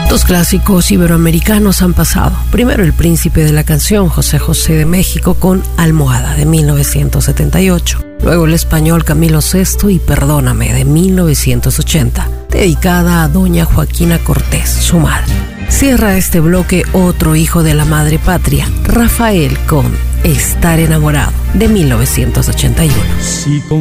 Dos clásicos iberoamericanos han pasado. Primero el príncipe de la canción, José José de México, con Almohada, de 1978. Luego el español Camilo VI y Perdóname, de 1980, dedicada a doña Joaquina Cortés, su madre. Cierra este bloque otro hijo de la madre patria, Rafael, con Estar enamorado, de 1981.